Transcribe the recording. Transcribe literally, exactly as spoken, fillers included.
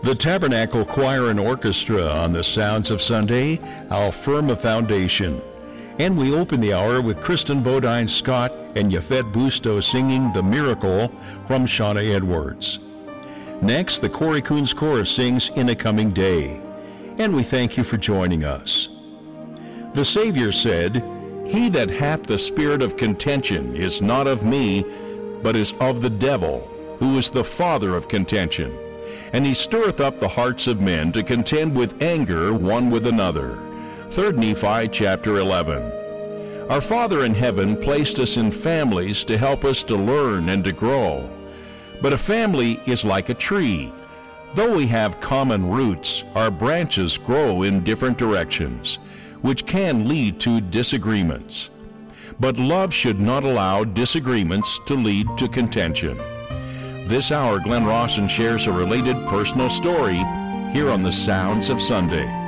The Tabernacle Choir and Orchestra on the Sounds of Sunday, How Firm a Foundation. And we open the hour with Kristen Bodine Scott and Yafet Busto singing The Miracle from Shauna Edwards. Next, the Corey Coons Chorus sings In a Coming Day. And we thank you for joining us. The Savior said, He that hath the spirit of contention is not of me, but is of the devil, who is the father of contention. And he stirreth up the hearts of men to contend with anger one with another. Third Nephi chapter eleven. Our Father in heaven placed us in families to help us to learn and to grow. But a family is like a tree. Though we have common roots, our branches grow in different directions, which can lead to disagreements. But love should not allow disagreements to lead to contention. This hour, Glenn Rawson shares a related personal story here on the Sounds of Sunday.